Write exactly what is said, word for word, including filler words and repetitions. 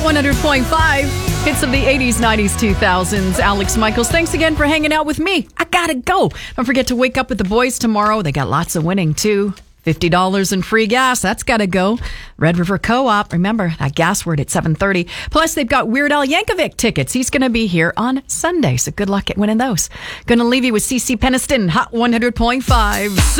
one hundred point five. Hits of the eighties, nineties, two thousands. Alex Michaels, thanks again for hanging out with me. I gotta go. Don't forget to wake up with the boys tomorrow. They got lots of winning, too. fifty dollars in free gas. That's got to go. Red River Co-op. Remember, that gas word at seven thirty. Plus, they've got Weird Al Yankovic tickets. He's going to be here on Sunday, so good luck at winning those. Going to leave you with C C Peniston, Hot one hundred point five.